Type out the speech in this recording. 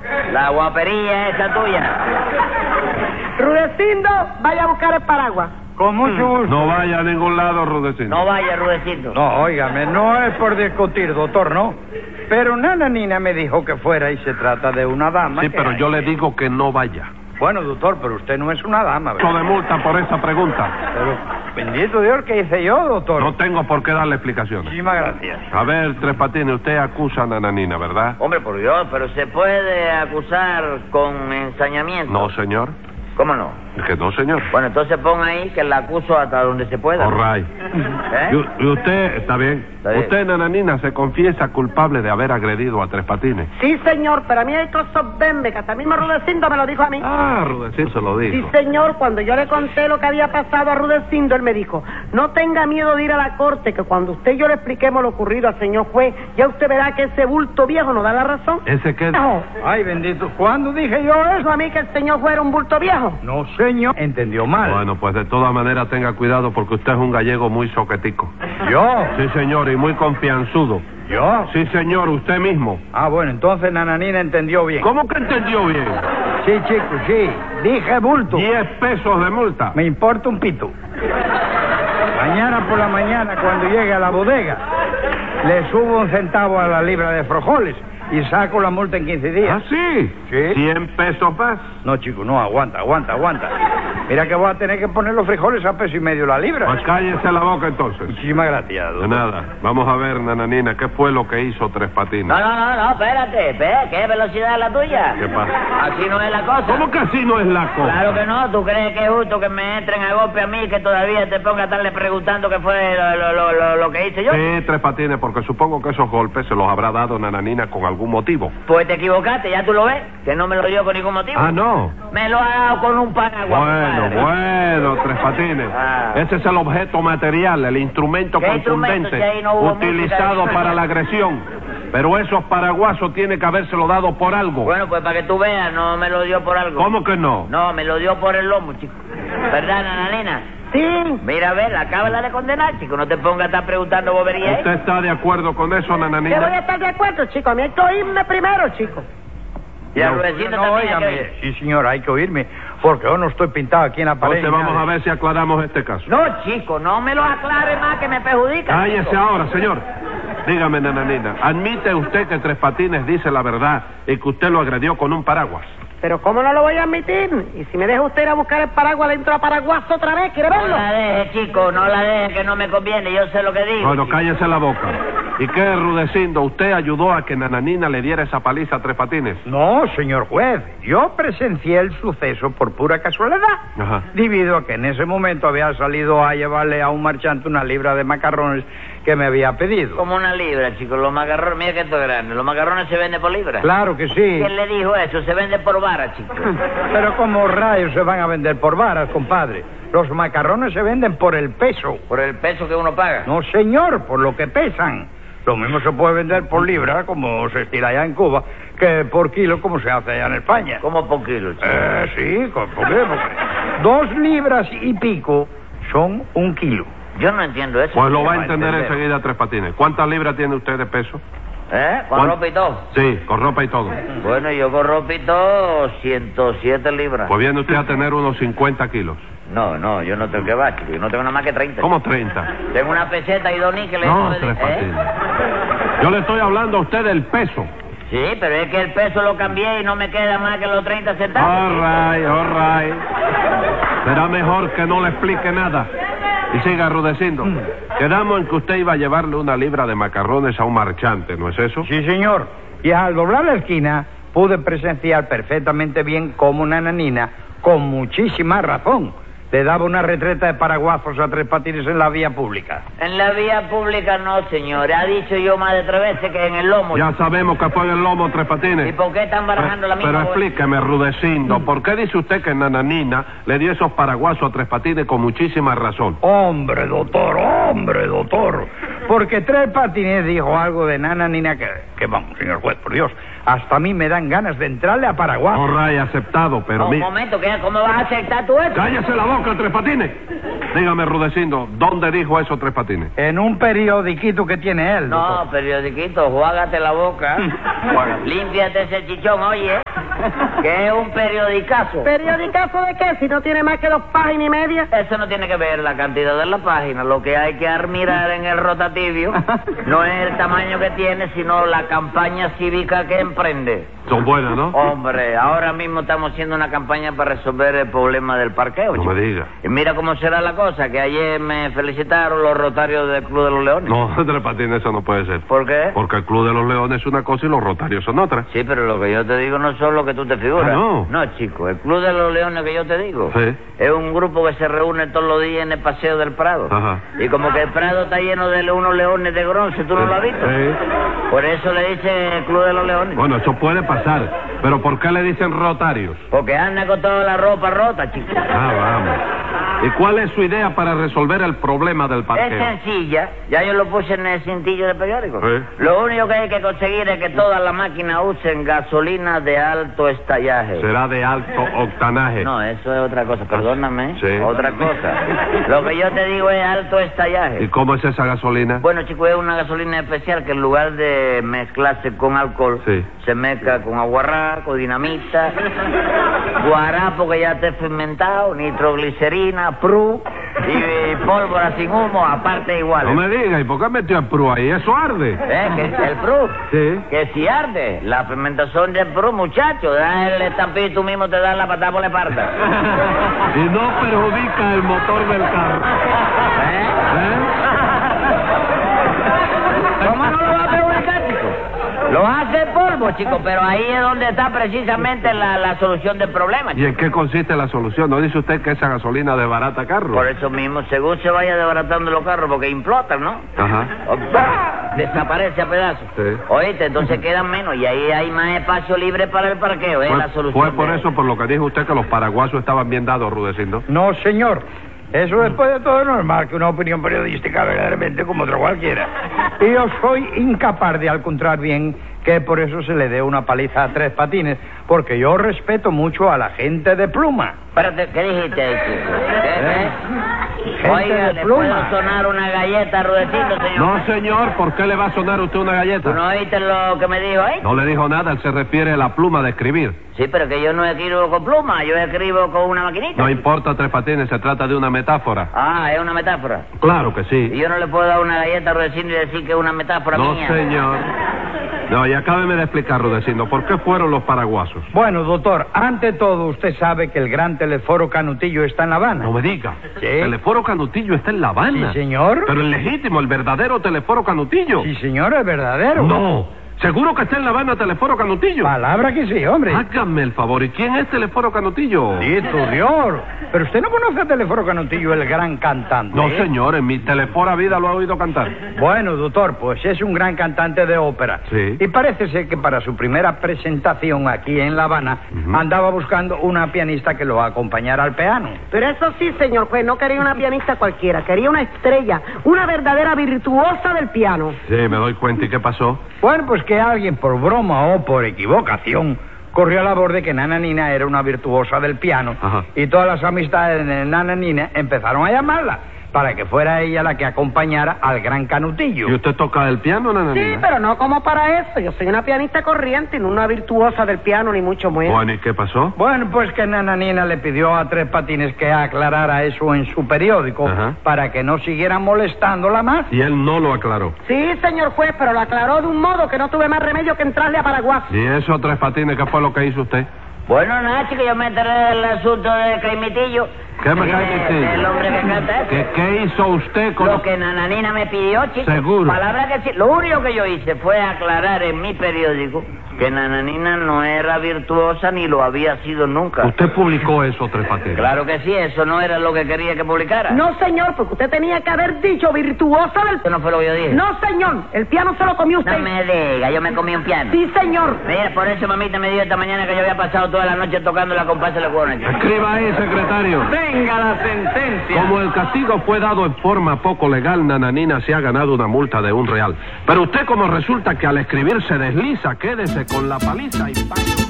La guapería esa tuya. Rudecindo, vaya a buscar el paraguas. Con mucho gusto. No vaya a ningún lado, Rudecindo. No vaya, Rudecindo. No, óigame, no es por discutir, doctor, ¿no? Pero Nananina me dijo que fuera y se trata de una dama. Sí, pero yo le digo que no vaya. Bueno, doctor, pero usted no es una dama, Eso ¿verdad? de multa por esa pregunta. Pero, bendito Dios, ¿qué hice yo, doctor? No tengo por qué darle explicaciones. Muchísimas gracias. A ver, Tres Patines, usted acusa a Nananina, ¿verdad? Hombre, por Dios, pero se puede acusar con ensañamiento. No, señor. ¿Cómo no? Que no, señor. Bueno, entonces pon ahí que la acuso hasta donde se pueda. All right. ¿Eh? Y usted, está bien. Está bien. Usted, Nananina, se confiesa culpable de haber agredido a Tres Patines. Sí, señor, pero a mí hay cosas vende, que hasta mismo Rudecindo me lo dijo a mí. Ah, Rudecindo se lo Sí, dijo. señor, cuando yo le conté lo que había pasado a Rudecindo, él me dijo, no tenga miedo de ir a la corte, que cuando usted y yo le expliquemos lo ocurrido al señor juez, ya usted verá que ese bulto viejo nos da la razón. ¿Ese qué? No, Ay, bendito, ¿cuándo dije yo dijo eso? a mí que el señor juez era un bulto viejo. No, señor, entendió mal. Bueno, pues de todas maneras tenga cuidado porque usted es un gallego muy soquetico. ¿Yo? Sí, señor, y muy confianzudo. ¿Yo? Sí, señor, usted mismo. Ah, bueno, entonces Nananina entendió bien. ¿Cómo que entendió bien? Sí, chico, sí. Dije bulto. 10 pesos de multa. Me importa un pito. Mañana por la mañana, cuando llegue a la bodega, le subo 1 centavo a la libra de frijoles y saco la multa en 15 días. ¿Ah, sí? Sí. 100 pesos más. No, chico, no, aguanta. Mira que voy a tener que poner los frijoles a $1.50 la libra. Pues cállese la boca entonces. Muchísimas gracias, De doctor. nada. Vamos a ver, Nananina, ¿qué fue lo que hizo Tres Patines? No, espérate, ¿qué velocidad es la tuya? ¿Qué pasa? Así no es la cosa. ¿Cómo que así no es la cosa? Claro que no, ¿tú crees que es justo que me entren a golpe a mí que todavía te ponga a estarle preguntando qué fue lo que hice yo? Sí, Tres Patines, porque supongo que esos golpes se los habrá dado Nananina con algún motivo. Pues te equivocaste, ya tú lo ves, que no me lo dio con ningún motivo. Ah, no. Me lo ha dado con un paraguas. Bueno, Tres Patines. Ah. Ese es el objeto material, el instrumento ¿Qué instrumento contundente si ahí no hubo utilizado música? para la agresión. Pero esos paraguasos tiene que habérselo dado por algo. Bueno, pues para que tú veas, no me lo dio por algo. ¿Cómo que no? No, me lo dio por el lomo, chico. ¿Verdad, Nananina? Sí, Mira, a ver, acábala de condenar, chico. No te pongas a estar preguntando boberías. ¿Usted está de acuerdo con eso, yo voy a Nananina? estar de acuerdo, chico, a mí hay que oírme primero, chico. Y al No, Rudecindo no, también hay que óigame. oír. Sí, señor, hay que oírme, porque yo no estoy pintado aquí en la pared. Entonces ni vamos nada. a ver si aclaramos este caso. No, chico, no me lo aclare más que me perjudica. Cállese chico. ahora, señor. Dígame, Nananina, ¿admite usted que Tres Patines dice la verdad y que usted lo agredió con un paraguas? Pero ¿cómo no lo voy a admitir? Y si me deja usted ir a buscar el paraguas dentro del paraguas otra vez, ¿quiere No verlo? la deje, chico, no la deje, que no me conviene, yo sé lo que digo. Bueno, chico. cállese la boca. ¿Y qué, Rudecindo? ¿Usted ayudó a que Nananina le diera esa paliza a Tres Patines? No, señor juez, yo presencié el suceso por pura casualidad. Ajá. Debido a que en ese momento había salido a llevarle a un marchante 1 libra de macarrones que me había pedido. Como 1 libra, chico, los macarrones, mira que esto es grande, los macarrones se venden por libra. Claro que sí. ¿Quién le dijo eso? Se vende por vara, chico. Pero como rayos se van a vender por varas, compadre. Los macarrones se venden por el peso. Por el peso que uno paga. No, señor, por lo que pesan. Lo mismo se puede vender por libra, como se estila allá en Cuba, que por kilo, como se hace allá en España. ¿Cómo por kilo, chico? Sí, ¿por qué? Porque 2 libras y pico son 1 kilo. Yo no entiendo eso. Pues lo va a va a entender entender. enseguida Tres Patines. ¿Cuántas libras tiene usted de peso? ¿Eh? ¿Con ¿Cuán- ropa y todo? Sí, con ropa y todo. Bueno, yo con ropa y todo, 107 libras. Pues viene usted a tener unos 50 kilos. No, yo no tengo que va, chico. Yo no tengo nada más que 30. ¿Cómo 30? Tengo una peseta y 2 níqueles. No, ¿eh? Tres Patines. Yo le estoy hablando a usted del peso. Sí, pero es que el peso lo cambié y no me queda más que los 30 centavos. All right. Será mejor que no le explique nada. Y siga, Rudecindo. Quedamos en que usted iba a llevarle 1 libra de macarrones a un marchante, ¿no es eso? Sí, señor. Y al doblar la esquina, pude presenciar perfectamente bien cómo Nananina, con muchísima razón, le daba una retreta de paraguazos a Tres Patines en la vía pública. En la vía pública no, señor. Ha dicho yo más de 3 veces que en el lomo. Ya sabemos que fue en el lomo, Tres Patines. ¿Y por qué están barajando la misma? Pero vuelta? explíqueme, Rudecindo, ¿por qué dice usted que Nananina le dio esos paraguazos a Tres Patines con muchísima razón? Hombre, doctor. Porque Tres Patines dijo algo de Nananina que vamos, señor juez, por Dios. Hasta a mí me dan ganas de entrarle a Paraguay. All right, aceptado, pero... Un momento, ¿cómo vas a aceptar tú eso? ¡Cállese la boca, Tres Patines! Dígame, Rudecindo, ¿dónde dijo eso Tres Patines? En un periodiquito que tiene él. No, doctor. periodiquito, juágate la boca. Límpiate ese chichón, oye. Que es un periodicazo. ¿Periodicazo de qué? Si no tiene más que 2 páginas y media. Eso no tiene que ver la cantidad de la página. Lo que hay que admirar en el rotativo no es el tamaño que tiene, sino la campaña cívica que emprende. Son buenas, ¿no? Hombre, ahora mismo estamos haciendo una campaña para resolver el problema del parqueo. No chico. me diga. Y mira cómo será la cosa, que ayer me felicitaron los rotarios del Club de los Leones. No, Tres Patines, eso no puede ser. ¿Por qué? Porque el Club de los Leones es una cosa y los Rotarios son otra. Sí, pero lo que yo te digo no son lo que tú te figuras. Ah, ¿no? No, chico, el Club de los Leones que yo te digo Sí. es un grupo que se reúne todos los días en el Paseo del Prado. Ajá. Y como que el Prado está lleno de unos leones de bronce, ¿tú no lo has visto? Sí. Por eso le dicen el Club de los Leones. Bueno, eso puede pasar. Pero ¿por qué le dicen Rotarios? Porque anda con toda la ropa rota, chico. Ah, vamos. ¿Y cuál es su idea para resolver el problema del Es parqueo? sencilla, ya yo lo puse en el cintillo de periódico. Sí. Lo único que hay que conseguir es que todas las máquinas usen gasolina de alto estallaje. Será de alto octanaje. No, eso es otra cosa, perdóname. Sí. Otra cosa. Lo que yo te digo es alto estallaje. ¿Y cómo es esa gasolina? Bueno, chico, es una gasolina especial que en lugar de mezclarse con alcohol, Sí. se mezcla con aguarrá, con dinamita, guarapo que ya esté fermentado, nitroglicerina, pru y pólvora sin humo, aparte igual. No me diga, ¿y por qué metió el PRU ahí? ¿Eso arde? Que el pru, Sí. que si arde, la fermentación del pru, muchacho, da el estampillo y tú mismo te das la patada por la espalda. Y no perjudica el motor del carro. ¿Eh? ¿Cómo no lo va a perjudicar, chico? Lo hace el polvo, chico, pero ahí es donde está precisamente la solución del problema, ¿Y chico. en qué consiste la solución? ¿No dice usted que esa gasolina desbarata carro? Por eso mismo, según se vaya desbaratando los carros, porque implotan, ¿no? Ajá. Desaparece a pedazos. Sí. Oíste, entonces quedan menos y ahí hay más espacio libre para el parqueo, es la solución. Fue por de- eso por lo que dijo usted que los paraguasos estaban bien dados, Rudecindo. No, señor. Eso después de todo es normal que una opinión periodística verdaderamente como otra cualquiera. Y yo soy incapaz de encontrar bien que por eso se le dé una paliza a Tres Patines, porque yo respeto mucho a la gente de pluma. Espérate, ¿qué dijiste ahí, chico? ¿Qué? Gente Oiga, de ¿le pluma. puedo sonar una galleta, Rudecindo, señor? No, señor, ¿por qué le va a sonar a usted una ¿Tú galleta? no oíste lo que me dijo ahí? No le dijo nada, él se refiere a la pluma de escribir. Sí, pero que yo no escribo con pluma, yo escribo con una maquinita. No importa, Tres Patines, se trata de una metáfora. Ah, es una metáfora. Claro que Y sí. yo no le puedo dar una galleta a Rudecindo y decir que es una metáfora No, mía. señor. No, y acábeme de explicar, Rudecindo, ¿por qué fueron los paraguasos? Bueno, doctor, ante todo usted sabe que el gran teleforo Canutillo está en La Habana. No me diga. Sí. Teleforo Canutillo está en La Habana. Sí, señor. Pero el legítimo, el verdadero Teleforo Canutillo. Sí, señor, es verdadero. No. ¿Seguro que está en La Habana Teleforo Canutillo? Palabra que sí, hombre. Hágame el favor. ¿Y quién es Teleforo Canutillo? Dito Dios. Pero usted no conoce a Teleforo Canutillo, el gran cantante. No, señor. En mi Telefora vida lo ha oído cantar. Bueno, doctor, pues es un gran cantante de ópera. Sí. Y parece ser que para su primera presentación aquí en La Habana Ujú. andaba buscando una pianista que lo acompañara al piano. Pero eso sí, señor juez, no quería una pianista cualquiera, quería una estrella, una verdadera virtuosa del piano. Sí, me doy cuenta. ¿Y qué pasó? Bueno, pues que alguien por broma o por equivocación corrió a la voz de que Nana Nina era una virtuosa del piano. Ajá. Y todas las amistades de Nana Nina empezaron a llamarla para que fuera ella la que acompañara al gran Canutillo. ¿Y usted toca el piano, Sí, Nananina? pero no como para eso. Yo soy una pianista corriente y no una virtuosa del piano, ni mucho menos. Bueno, ¿y qué pasó? Bueno, pues que Nana Nina le pidió a Tres Patines que aclarara eso en su periódico Ajá. para que no siguieran molestándola más. Y él no lo aclaró. Sí, señor juez, pero lo aclaró de un modo que no tuve más remedio que entrarle a Paraguay. ¿Y eso, Tres Patines, qué fue lo que hizo usted? Bueno, nada, chico, yo me enteré del asunto de Caimitillo. ¿Qué me Caimitillo? El hombre que canta eso. ¿Qué hizo usted con Lo que Nananina me pidió, chico. Seguro. Palabra que sí. Lo único que yo hice fue aclarar en mi periódico que Nananina no era virtuosa ni lo había sido nunca. ¿Usted publicó eso, Tres Patines? Claro que sí, eso no era lo que quería que publicara. No, señor, porque usted tenía que haber dicho virtuosa del Eso no fue lo que yo dije. No, señor, el piano se lo comió usted. No me diga, yo me comí un piano. Sí, señor. Mira, por eso mamita me dijo esta mañana que yo había pasado toda la noche tocando la compás de la cuerda. Escriba ahí, secretario. Sí. venga la sentencia. Como el castigo fue dado en forma poco legal, Nananina se ha ganado una multa de $1. Pero usted, como resulta que al escribir se desliza, quédese con la paliza y pague.